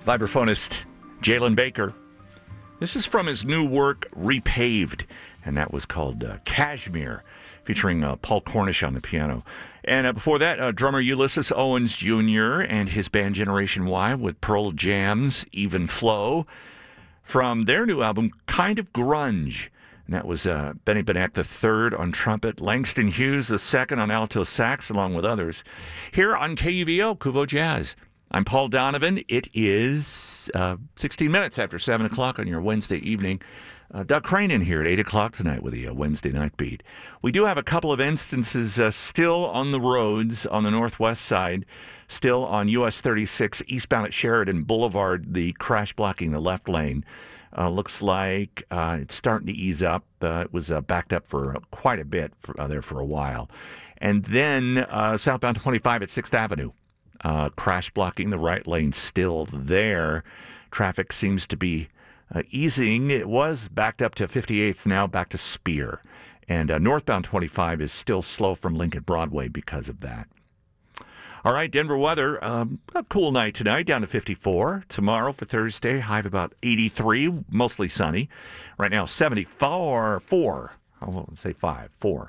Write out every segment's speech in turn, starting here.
vibraphonist Jalen Baker. This is from his new work, Repaved, and that was called Kashmir, featuring Paul Cornish on the piano. And before that, drummer Ulysses Owens Jr. and his band Generation Y with Pearl Jam's Even Flow from their new album, Kind of Grunge. And that was Benny Benek III on trumpet, Langston Hughes II on alto sax, along with others. Here on KUVO, Kuvo Jazz. I'm Paul Donovan. It is 16 minutes after 7 o'clock on your Wednesday evening. Doug Crane in here at 8 o'clock tonight with the Wednesday night beat. We do have a couple of instances still on the roads on the northwest side, still on US 36 eastbound at Sheridan Boulevard, the crash blocking the left lane. Looks like it's starting to ease up. It was backed up for quite a bit there for a while. And then southbound 25 at 6th Avenue. Crash blocking the right lane still there. Traffic seems to be easing. It was backed up to 58th, now back to Spear. And northbound 25 is still slow from Lincoln Broadway because of that. All right, Denver weather. A cool night tonight, down to 54. Tomorrow for Thursday, high of about 83, mostly sunny. Right now, 74. I won't say 5, 4.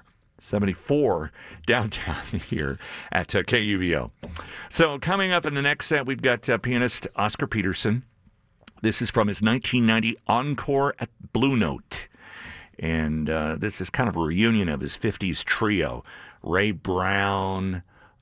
74 downtown here at KUVO. So coming up in the next set, we've got pianist Oscar Peterson. This is from his 1990 Encore at Blue Note. And this is kind of a reunion of his 50s trio. Ray Brown,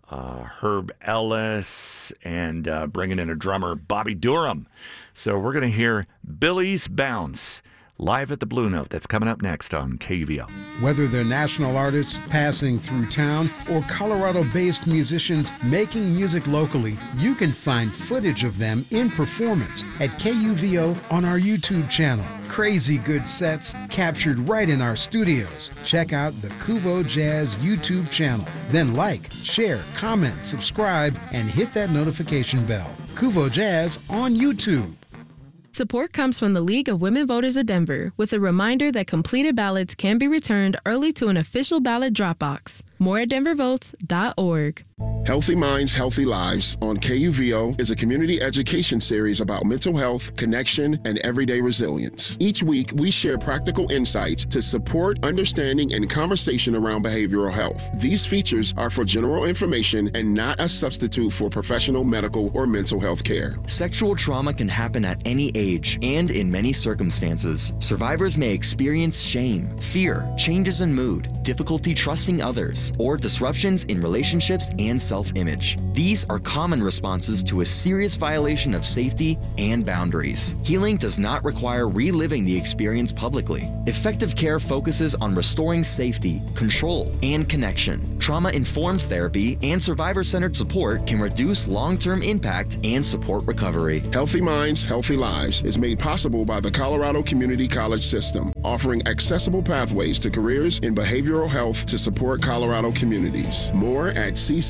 Herb Ellis, and bringing in a drummer, Bobby Durham. So we're going to hear Billy's Bounce live at the Blue Note. That's coming up next on KUVO. Whether they're national artists passing through town or Colorado-based musicians making music locally, you can find footage of them in performance at KUVO on our YouTube channel. Crazy good sets captured right in our studios. Check out the Kuvo Jazz YouTube channel. Then like, share, comment, subscribe, and hit that notification bell. Kuvo Jazz on YouTube. Support comes from the League of Women Voters of Denver with a reminder that completed ballots can be returned early to an official ballot drop box. More at denvervotes.org. Healthy Minds, Healthy Lives on KUVO is a community education series about mental health, connection, and everyday resilience. Each week, we share practical insights to support understanding and conversation around behavioral health. These features are for general information and not a substitute for professional medical or mental health care. Sexual trauma can happen at any age and in many circumstances. Survivors may experience shame, fear, changes in mood, difficulty trusting others, or disruptions in relationships and self-image. These are common responses to a serious violation of safety and boundaries. Healing does not require reliving the experience publicly. Effective care focuses on restoring safety, control, and connection. Trauma-informed therapy and survivor-centered support can reduce long-term impact and support recovery. Healthy Minds, Healthy Lives is made possible by the Colorado Community College System, offering accessible pathways to careers in behavioral health to support Colorado communities. More at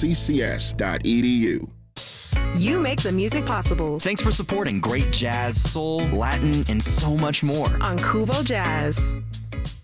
cccs.edu. You make the music possible. Thanks for supporting great jazz, soul, Latin, and so much more on Kuvo Jazz.